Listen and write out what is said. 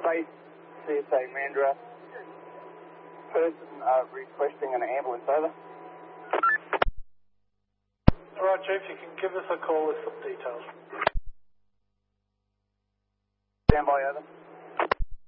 Base, CSA Mandurah. Person requesting an ambulance, over. Alright, Chief, you can give us a call with some details. Stand by, over.